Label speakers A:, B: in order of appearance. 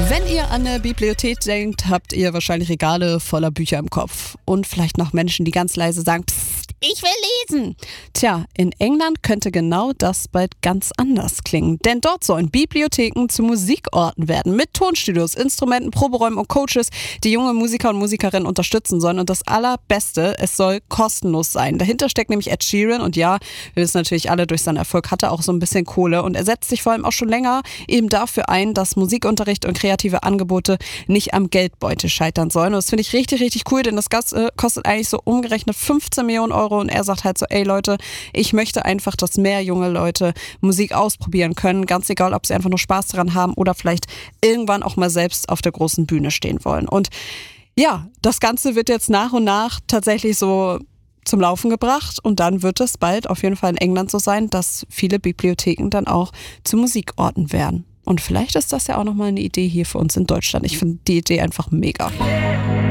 A: Wenn ihr an eine Bibliothek denkt, habt ihr wahrscheinlich Regale voller Bücher im Kopf. Und vielleicht noch Menschen, die ganz leise sagen, Psst, ich will lesen. Tja, in England könnte genau das bald ganz anders klingen. Denn dort sollen Bibliotheken zu Musikorten werden. Mit Tonstudios, Instrumenten, Proberäumen und Coaches, die junge Musiker und Musikerinnen unterstützen sollen. Und das Allerbeste, es soll kostenlos sein. Dahinter steckt nämlich Ed Sheeran. Und ja, wir wissen natürlich alle, durch seinen Erfolg hat er auch so ein bisschen Kohle. Und er setzt sich vor allem auch schon länger eben dafür ein, dass Musikunterricht und kreative Angebote nicht am Geldbeutel scheitern sollen. Und das finde ich richtig, richtig cool, denn das Ganze kostet eigentlich so umgerechnet 15 Millionen Euro. Und er sagt halt so, ey Leute, ich möchte einfach, dass mehr junge Leute Musik ausprobieren können. Ganz egal, ob sie einfach nur Spaß daran haben oder vielleicht irgendwann auch mal selbst auf der großen Bühne stehen wollen. Und ja, das Ganze wird jetzt nach und nach tatsächlich so zum Laufen gebracht und dann wird es bald auf jeden Fall in England so sein, dass viele Bibliotheken dann auch zu Musikorten werden. Und vielleicht ist das ja auch nochmal eine Idee hier für uns in Deutschland. Ich finde die Idee einfach mega.